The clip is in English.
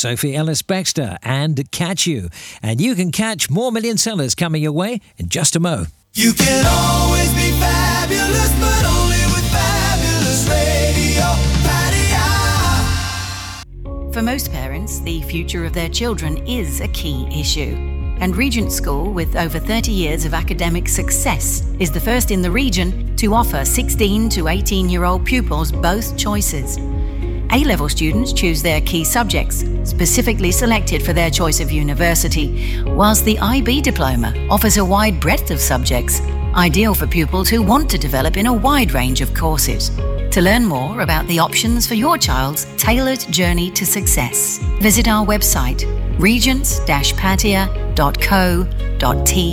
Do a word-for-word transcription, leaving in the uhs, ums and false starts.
Sophie Ellis-Bextor and Catch You. And you can catch more Million Sellers coming your way in just a mo. You can always be fabulous, but only with Fabulous Radio. Paddy. For most parents, the future of their children is a key issue. And Regent School, with over thirty years of academic success, is the first in the region to offer sixteen to eighteen-year-old pupils both choices. A-level students choose their key subjects, specifically selected for their choice of university, whilst the I B diploma offers a wide breadth of subjects, ideal for pupils who want to develop in a wide range of courses. To learn more about the options for your child's tailored journey to success, visit our website, regents dash patia dot co dot t